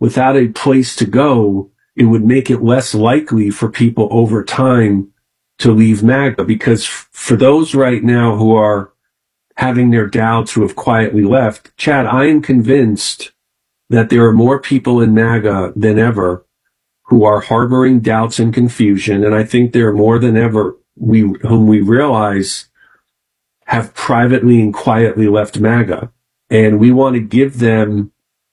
without a place to go, it would make it less likely for people over time to leave MAGA. Because for those right now who are having their doubts, who have quietly left, Chad, I am convinced that there are more people in MAGA than ever who are harboring doubts and confusion. And I think there are more than ever whom we realize have privately and quietly left MAGA. And we want to give them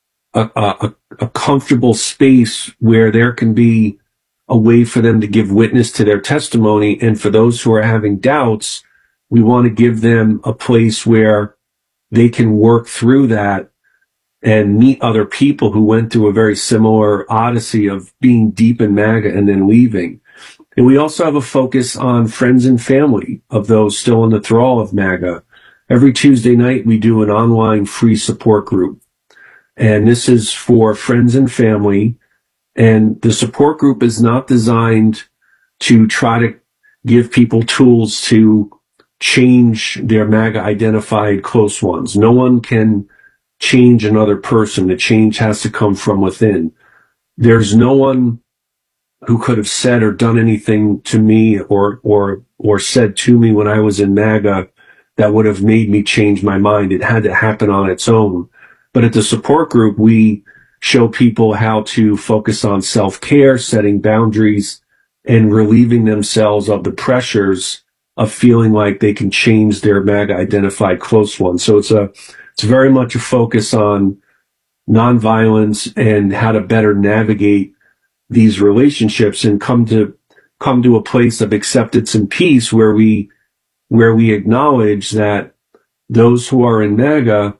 a comfortable space where there can be a way for them to give witness to their testimony. And for those who are having doubts, we want to give them a place where they can work through that and meet other people who went through a very similar odyssey of being deep in MAGA and then leaving. And we also have a focus on friends and family of those still in the thrall of MAGA. Every Tuesday night, we do an online free support group. And this is for friends and family. And the support group is not designed to try to give people tools to change their MAGA identified close ones. No one can change another person. The change has to come from within. There's no one who could have said or done anything to me or said to me when I was in MAGA that would have made me change my mind. It had to happen on its own. But at the support group, we show people how to focus on self-care, setting boundaries, and relieving themselves of the pressures of feeling like they can change their MAGA identified close ones. So it's very much a focus on nonviolence and how to better navigate these relationships and come to a place of acceptance and peace where we acknowledge that those who are in MAGA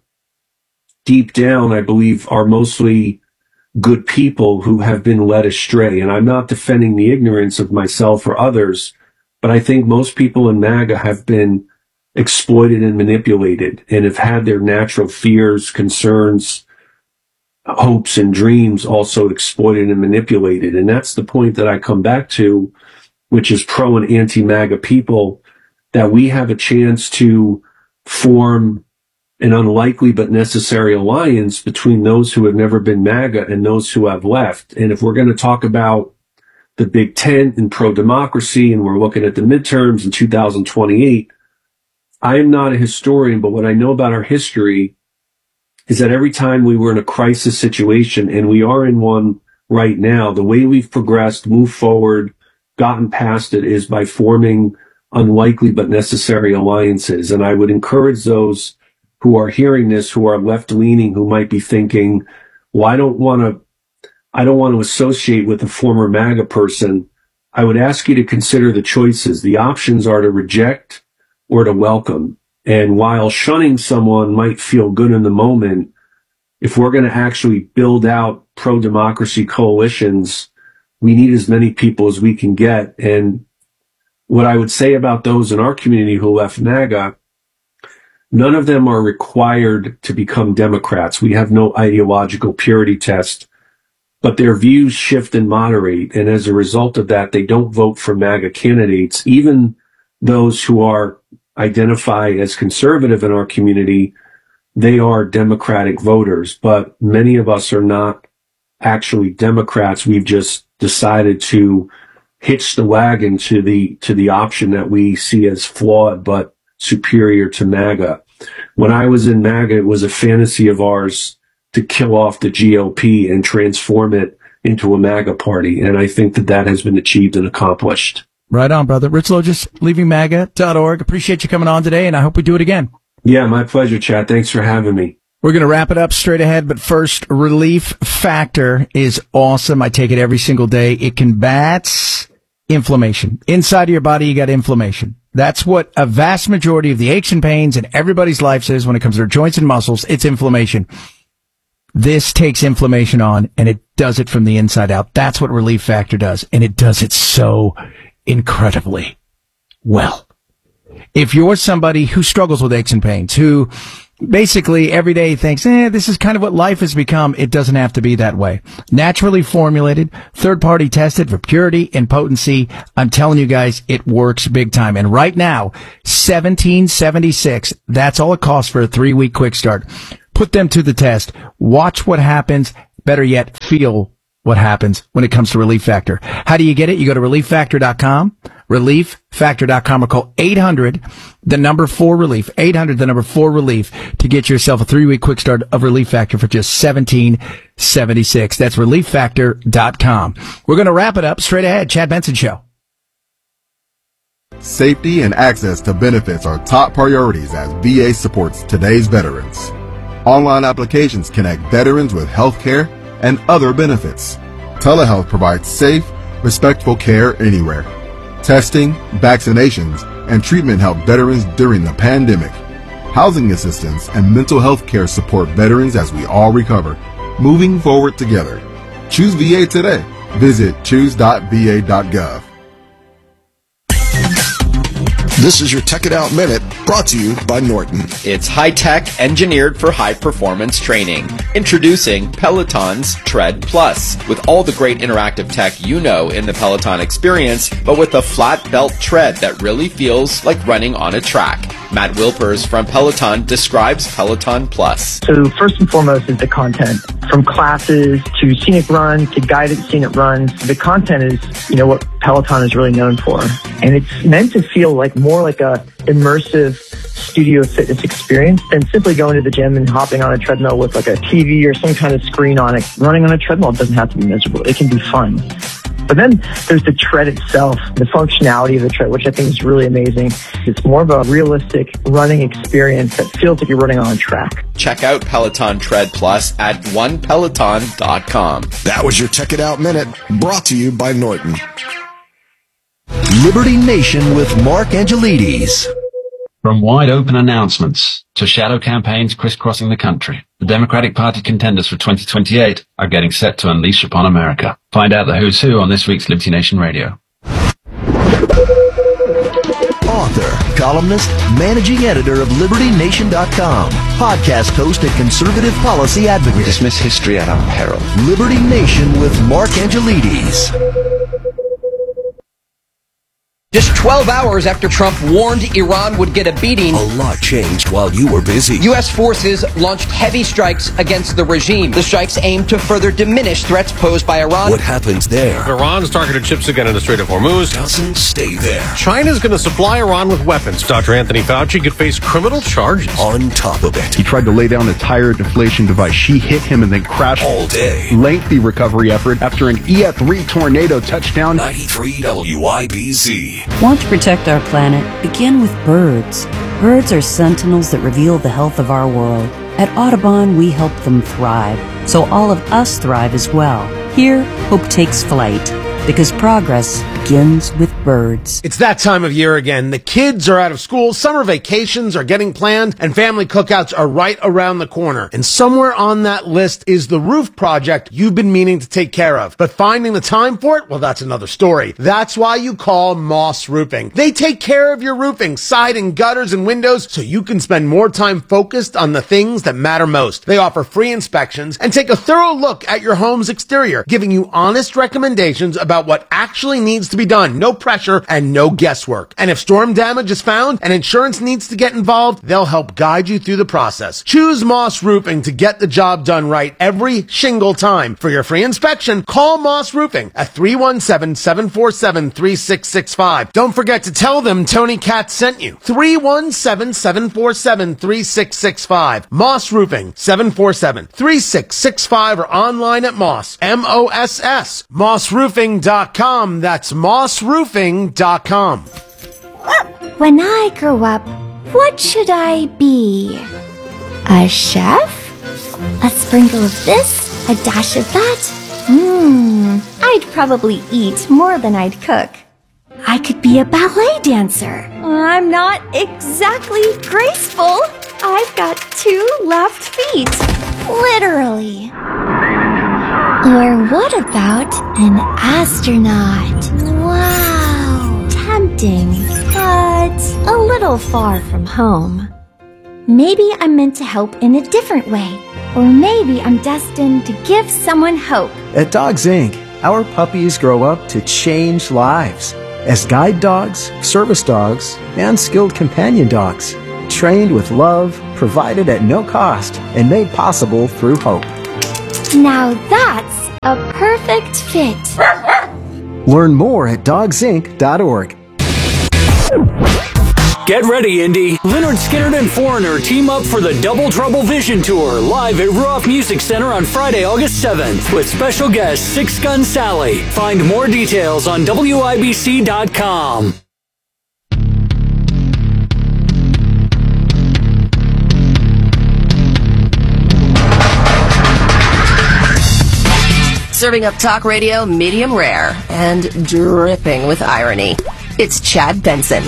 deep down, I believe, are mostly good people who have been led astray. And I'm not defending the ignorance of myself or others, but I think most people in MAGA have been exploited and manipulated and have had their natural fears, concerns, hopes, and dreams also exploited and manipulated. And that's the point that I come back to, which is pro and anti-MAGA people, that we have a chance to form an unlikely but necessary alliance between those who have never been MAGA and those who have left. And if we're going to talk about the Big Tent and pro-democracy, and we're looking at the midterms in 2028, I am not a historian, but what I know about our history is that every time we were in a crisis situation, and we are in one right now, the way we've progressed, moved forward, gotten past it is by forming unlikely but necessary alliances. And I would encourage those who are hearing this, who are left-leaning, who might be thinking, well, I don't want to associate with a former MAGA person. I would ask you to consider the choices. The options are to reject or to welcome. And while shunning someone might feel good in the moment, if we're going to actually build out pro-democracy coalitions, we need as many people as we can get. And what I would say about those in our community who left MAGA, none of them are required to become Democrats. We have no ideological purity test, but their views shift and moderate. And as a result of that, they don't vote for MAGA candidates. Even those who identify as conservative in our community, they are Democratic voters, but many of us are not actually Democrats. We've just decided to hitch the wagon to the option that we see as flawed but superior to MAGA. When I was in MAGA, it was a fantasy of ours to kill off the GOP and transform it into a MAGA party. And I think that has been achieved and accomplished. Right on, brother. Rich Logis, leavingmaga.org. Appreciate you coming on today, and I hope we do it again. Yeah, my pleasure, Chad. Thanks for having me. We're going to wrap it up straight ahead, but first, Relief Factor is awesome. I take it every single day. It combats inflammation. Inside of your body, you got inflammation. That's what a vast majority of the aches and pains in everybody's life is when it comes to their joints and muscles. It's inflammation. This takes inflammation on, and it does it from the inside out. That's what Relief Factor does, and it does it so incredibly well. If you're somebody who struggles with aches and pains, who basically every day thinks, this is kind of what life has become, it doesn't have to be that way. Naturally formulated, third-party tested for purity and potency. I'm telling you guys, it works big time. And right now, $17.76. That's all it costs for a 3-week quick start. Put them to the test. Watch what happens. Better yet, feel what happens when it comes to Relief Factor. How do you get it? You go to relieffactor.com, relieffactor.com, or call 800, the number 4 relief, 800, the number 4 relief, to get yourself a 3-week quick start of Relief Factor for just $17.76. That's relieffactor.com. We're going to wrap it up straight ahead. Chad Benson Show. Safety and access to benefits are top priorities as VA supports today's veterans. Online applications connect veterans with health care and other benefits. Telehealth provides safe, respectful care anywhere. Testing, vaccinations, and treatment help veterans during the pandemic. Housing assistance and mental health care support veterans as we all recover. Moving forward together. Choose VA today. Visit choose.va.gov. This is your Tech It Out Minute, brought to you by Norton. It's high-tech, engineered for high-performance training. Introducing Peloton's Tread Plus. With all the great interactive tech you know in the Peloton experience, but with a flat belt tread that really feels like running on a track. Matt Wilpers from Peloton describes Peloton Plus. So first and foremost is the content. From classes to scenic runs to guided scenic runs, the content is, what Peloton is really known for. And it's meant to feel more like a immersive studio fitness experience than simply going to the gym and hopping on a treadmill with a TV or some kind of screen on it. Running on a treadmill doesn't have to be miserable. It can be fun. But then there's the tread itself, the functionality of the tread, which I think is really amazing. It's more of a realistic running experience that feels like you're running on a track. Check out Peloton Tread Plus at onepeloton.com. That was your Check It Out Minute, brought to you by Norton. Liberty Nation with Mark Angelides. From wide open announcements to shadow campaigns crisscrossing the country, the Democratic Party contenders for 2028 are getting set to unleash upon America. Find out the who's who on this week's Liberty Nation Radio. Author, columnist, managing editor of LibertyNation.com, podcast host and conservative policy advocate. We dismiss history at our peril. Liberty Nation with Mark Angelides. Just 12 hours after Trump warned Iran would get a beating, A lot changed while you were busy. U.S. forces launched heavy strikes against the regime. The strikes aimed to further diminish threats posed by Iran. What happens there? Iran's targeted ships again in the Strait of Hormuz. Doesn't stay there. China's going to supply Iran with weapons. Dr. Anthony Fauci could face criminal charges. On top of it, he tried to lay down the tire deflation device. She hit him and then crashed. All day. Lengthy recovery effort after an EF3 tornado touchdown. 93 WIBZ. Want to protect our planet? Begin with birds. Birds are sentinels that reveal the health of our world. At Audubon, we help them thrive, so all of us thrive as well. Here, hope takes flight, because progress begins with birds. It's that time of year again. The kids are out of school, summer vacations are getting planned, and family cookouts are right around the corner. And somewhere on that list is the roof project you've been meaning to take care of. But finding the time for it, well, that's another story. That's why you call Moss Roofing. They take care of your roofing, siding, gutters, and windows, so you can spend more time focused on the things that matter most. They offer free inspections and take a thorough look at your home's exterior, giving you honest recommendations about what actually needs to be done. No pressure and no guesswork. And if storm damage is found and insurance needs to get involved, they'll help guide you through the process. Choose Moss Roofing to get the job done right every shingle time. For your free inspection, call Moss Roofing at 317-747-3665. Don't forget to tell them Tony Katz sent you. 317-747-3665. Moss Roofing, 747-3665, or online at Moss, M-O-S-S, mossroofing.com. That's mossroofing.com. When I grow up, what should I be? A chef? A sprinkle of this? A dash of that? I'd probably eat more than I'd cook. I could be a ballet dancer. I'm not exactly graceful. I've got 2 left feet. Literally. Or what about an astronaut? Wow. Tempting, but a little far from home. Maybe I'm meant to help in a different way. Or maybe I'm destined to give someone hope. At Dogs Inc., our puppies grow up to change lives as guide dogs, service dogs, and skilled companion dogs, trained with love, provided at no cost, and made possible through hope. Now that's a perfect fit. Learn more at dogsinc.org. Get ready, Indy. Lynyrd Skynyrd and Foreigner team up for the Double Trouble Vision Tour live at Ruoff Music Center on Friday, August 7th with special guest Six Gun Sally. Find more details on WIBC.com. Serving up talk radio medium rare and dripping with irony. It's Chad Benson.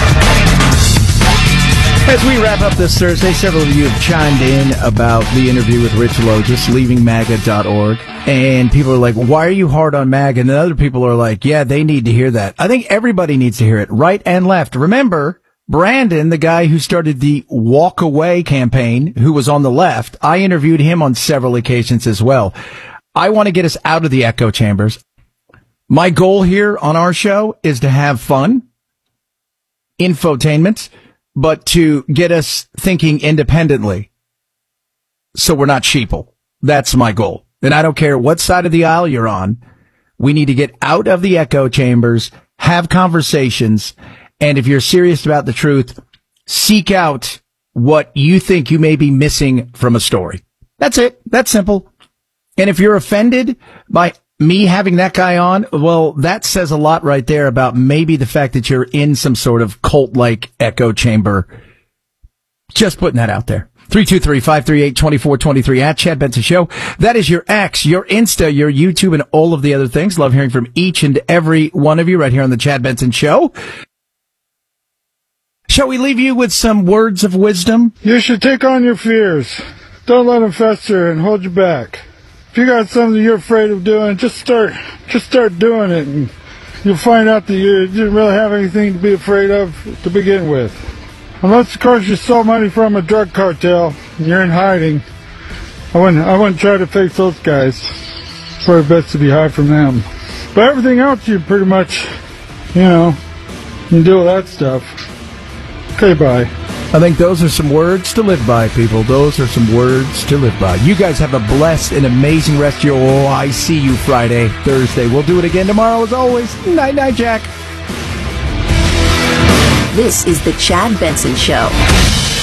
As we wrap up this Thursday, several of you have chimed in about the interview with Rich Logis, leavingmaga.org. And people are like, why are you hard on MAGA? And then other people are like, yeah, they need to hear that. I think everybody needs to hear it, right and left. Remember, Brandon, the guy who started the Walk Away campaign, who was on the left, I interviewed him on several occasions as well. I want to get us out of the echo chambers. My goal here on our show is to have fun, infotainment, but to get us thinking independently so we're not sheeple. That's my goal. And I don't care what side of the aisle you're on. We need to get out of the echo chambers, have conversations, and if you're serious about the truth, seek out what you think you may be missing from a story. That's it. That's simple. And if you're offended by me having that guy on, well, that says a lot right there about maybe the fact that you're in some sort of cult-like echo chamber. Just putting that out there. 323-538-2423 at Chad Benson Show. That is your X, your Insta, your YouTube, and all of the other things. Love hearing from each and every one of you right here on the Chad Benson Show. Shall we leave you with some words of wisdom? You should take on your fears. Don't let them fester and hold you back. If you got something you're afraid of doing, just start doing it, and you'll find out that you didn't really have anything to be afraid of to begin with. Unless, of course, you stole money from a drug cartel and you're in hiding. I wouldn't try to face those guys. It's probably best to be hide from them. But everything else, you pretty much, you can deal with that stuff. Okay, bye. I think those are some words to live by, people. Those are some words to live by. You guys have a blessed and amazing rest of your I see you Friday, Thursday. We'll do it again tomorrow as always. Night-night, Jack. This is the Chad Benson Show.